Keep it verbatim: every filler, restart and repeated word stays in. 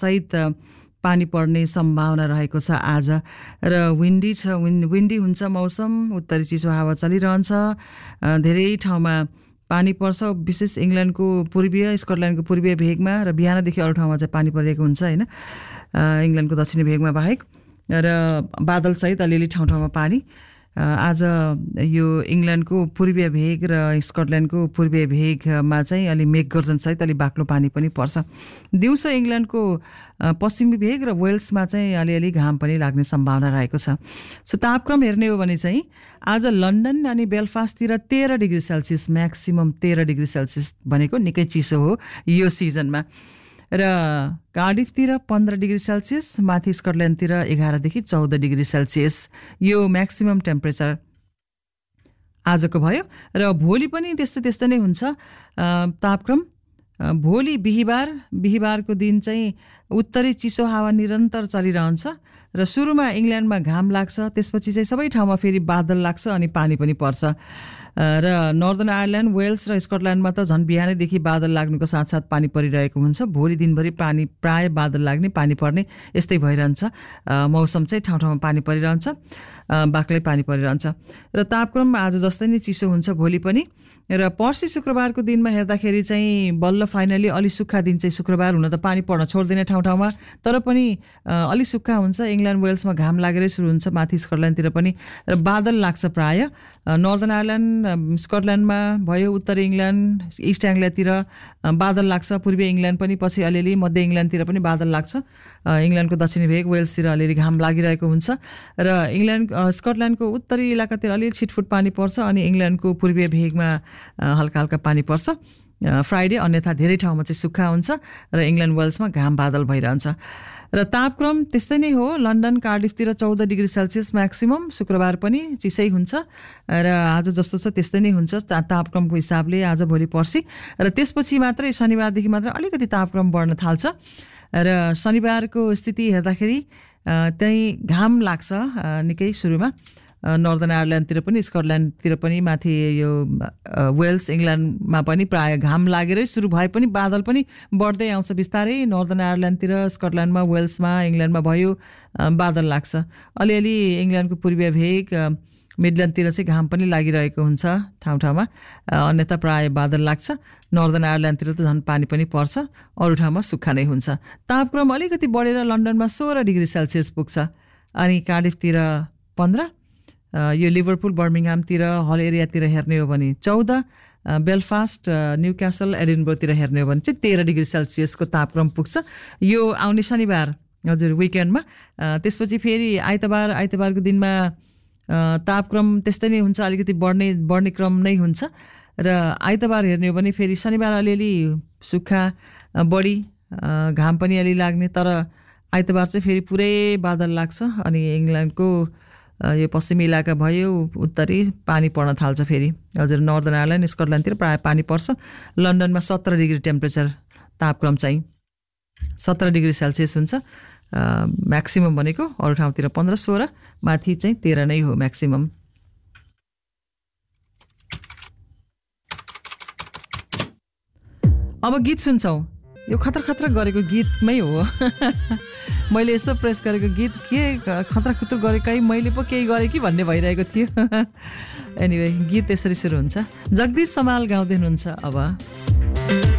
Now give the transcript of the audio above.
सहित पानी पर्ने सम्भावना रहेको छ आज र विन्डी छ विन्डी हुन्छ मौसम उत्तरी चिसो हावा चलिरहन्छ धेरै ठाउँमा पानी पर्छ विशेष इङ्ल्यान्डको पूर्वीय स्कटल्यान्डको पूर्वीय भेगमा र बिहानदेखि अरू ठाउँमा चाहिँ पानी परिरहेको हुन्छ हैन इङ्ल्यान्डको दक्षिणी भेगमा बाहेक र बादल सहित अलिअलि ठाउँ ठाउँमा पानी आज यो इङ्ल्यान्डको पूर्वीय भेग र स्कटल्यान्डको पूर्वीय भेगमा चाहिँ अलि मेघगर्जन सहित अलि बाक्लो पानी पनि पर्छ दिउँसो इङ्ल्यान्डको पश्चिमी भेग र वेल्समा चाहिँ अलिअलि घाम पनि लाग्ने सम्भावना रहेको छ सो तापक्रम हेर्ने हो भने चाहिँ आज लन्डन अनि बेलफास्टतिर तेह्र डिग्री सेल्सियस म्याक्सिमम तेह्र डिग्री सेल्सियस भनेको निकै चिसो हो यो सिजनमा र कार्डिफतिर पन्ध्र डिग्री सेल्सियस माथि स्कटल्यान्डतिर एघारदेखि चौध डिग्री सेल्सियस यो म्याक्सिमम टेम्परेचर आजको भयो र भोलि पनि त्यस्तै त्यस्तै नै हुन्छ तापक्रम भोलि बिहिबार बिहिबारको दिन चाहिँ उत्तरी चिसो हावा निरन्तर चलिरहन्छ र सुरुमा इङ्ल्यान्डमा घाम लाग्छ त्यसपछि चाहिँ सबै ठाउँमा फेरि बादल लाग्छ अनि पानी पनि पर्छ र नर्दर्न आयरल्यान्ड वेल्स र स्कटल्यान्डमा त झन् बिहानैदेखि बादल लाग्नुको साथसाथ पानी परिरहेको हुन्छ भोलि दिनभरि पानी प्राय बादल लाग्ने पानी पर्ने यस्तै भइरहन्छ मौसम चाहिँ ठाउँ ठाउँमा पानी परिरहन्छ बाक्लै पानी परिरहन्छ र तापक्रम आज जस्तै नै चिसो हुन्छ भोलि पनि र पर्सि शुक्रबारको दिनमा हेर्दाखेरि चाहिँ बल्ल फाइनली अलि सुक्खा दिन चाहिँ शुक्रबार हुन त पानी पर्न छोड्दैन ठाउँ ठाउँमा तर पनि अलि सुक्खा हुन्छ इङ्ल्यान्ड वेल्समा घाम लागेरै सुरु हुन्छ माथि स्कटल्यान्डतिर पनि र बादल लाग्छ प्राय नर्दर्न आयरल्यान्ड स्कटल्यान्डमा भयो उत्तरी इङ्ल्यान्ड इस्ट एङ्ग्ल्यान्डतिर बादल लाग्छ पूर्वी इङ्ल्यान्ड पनि पछि अलिअलि मध्य इङ्ल्यान्डतिर पनि बादल लाग्छ इङ्ल्यान्डको दक्षिणी भेग वेल्सतिर अलिअलि घाम लागिरहेको हुन्छ र इङ्ल्यान्ड स्कटल्यान्डको उत्तरी इलाकातिर अलिअलि छिटफुट पानी पर्छ अनि इङ्ल्यान्डको पूर्वीय भेगमा हल्का हल्का पानी पर्छ फ्राइडे अन्यथा धेरै ठाउँमा चाहिँ सुक्खा हुन्छ र इङ्ल्यान्ड वेल्समा घाम बादल भइरहन्छ र तापक्रम त्यस्तै नै हो लन्डन कार्डिफतिर चौध डिग्री सेल्सियस म्याक्सिमम शुक्रबार पनि चिसै हुन्छ र आज जस्तो छ त्यस्तै नै हुन्छ तापक्रमको हिसाबले आज भोलि पर्सि र त्यसपछि मात्रै शनिबारदेखि मात्र अलिकति तापक्रम बढ्न थाल्छ र शनिबारको स्थिति हेर्दाखेरि त्यही घाम लाग्छ निकै सुरुमा नर्दर्न आयरल्यान्डतिर पनि स्कटल्यान्डतिर पनि माथि यो वेल्स इङ्ल्यान्डमा पनि प्राय घाम लागेरै सुरु भए पनि बादल पनि बढ्दै आउँछ बिस्तारै नर्दर्न आयरल्यान्डतिर स्कटल्यान्डमा वेल्समा इङ्ल्यान्डमा भयो बादल लाग्छ अलिअलि इङ्ल्यान्डको पूर्वीय भेग मिडल्यान्डतिर चाहिँ घाम पनि लागिरहेको हुन्छ ठाउँ ठाउँमा अन्यथा प्राय बादल लाग्छ नर्दर्न आयरल्यान्डतिर त झन् पानी पनि पर्छ अरू ठाउँमा सुक्खा नै हुन्छ तापक्रम अलिकति बढेर लन्डनमा सोह्र डिग्री सेल्सियस पुग्छ अनि कार्डिफतिर पन्ध्र यो लिभरपुल बर्मिङहामतिर हल एरियातिर हेर्ने हो भने चौध बेलफास्ट न्युक्यासल एडिनबर्गतिर हेर्ने हो भने चाहिँ तेह्र डिग्री सेल्सियसको तापक्रम पुग्छ यो आउने शनिबार हजुर विकेन्डमा त्यसपछि फेरि आइतबार आइतबारको दिनमा तापक्रम त्यस्तै नै हुन्छ अलिकति बढ्ने बढ्ने क्रम नै हुन्छ र आइतबार हेर्ने हो भने फेरि शनिबार अलिअलि सुक्खा बढी घाम पनि अलि लाग्ने तर आइतबार चाहिँ फेरि पुरै बादल लाग्छ अनि इङ्ल्यान्डको यो पश्चिमी इलाका भयो उत्तरी पानी पर्न थाल्छ फेरि हजुर नर्दर्न आयरल्यान्ड स्कटल्यान्डतिर प्राय पानी पर्छ लन्डनमा सत्र डिग्री टेम्परेचर तापक्रम चाहिँ सत्र डिग्री सेल्सियस हुन्छ म्याक्सिमम भनेको अरू ठाउँतिर पन्ध्र सोह्र माथि चाहिँ तेह्र नै हो म्याक्सिमम अब गीत सुन्छौँ यो खतर खतर गरेको गीतमै हो मैले यसो प्रेस गरेको गीत के खतरा खतर गरेकै मैले पो केही गरेँ कि भन्ने भइरहेको थियो एनिवे गीत यसरी सुरु हुन्छ जगदीश समाल गाउँदै हुनुहुन्छ अब